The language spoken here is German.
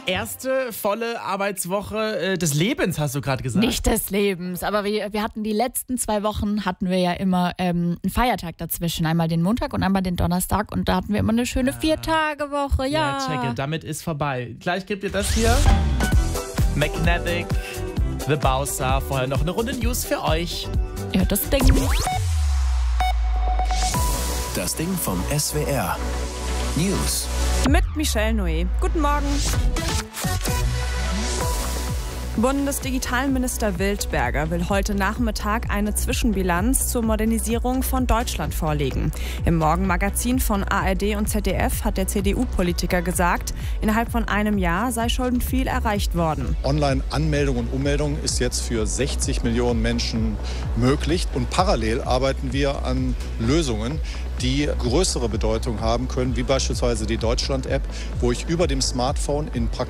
erste volle Arbeitswoche des Lebens, hast du gerade gesagt. Nicht des Lebens, aber wir hatten die letzten 2 Wochen, hatten wir ja immer einen Feiertag dazwischen. Einmal den Montag und einmal den Donnerstag und da hatten wir immer eine schöne 4-Tage-Woche. Ja, checke, damit ist vorbei. Gleich gibt ihr das hier. McNavic, The Bowser, vorher noch eine Runde News für euch. Ja, das Ding. Das Ding vom SWR. News. Mit Michelle Noé. Guten Morgen. Bundesdigitalminister Wildberger will heute Nachmittag eine Zwischenbilanz zur Modernisierung von Deutschland vorlegen. Im Morgenmagazin von ARD und ZDF hat der CDU-Politiker gesagt, innerhalb von einem Jahr sei schon viel erreicht worden. Online-Anmeldung und Ummeldung ist jetzt für 60 Millionen Menschen möglich. Und parallel arbeiten wir an Lösungen, die größere Bedeutung haben können, wie beispielsweise die Deutschland-App, wo ich über dem Smartphone in